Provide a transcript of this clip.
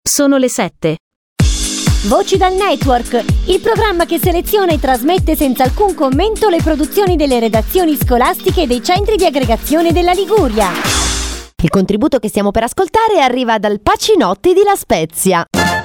Sono le 7. Voci dal Network, il programma che seleziona e trasmette senza alcun commento le produzioni delle redazioni scolastiche dei centri di aggregazione della Liguria. Il contributo che stiamo per ascoltare arriva dal Pacinotti di La Spezia.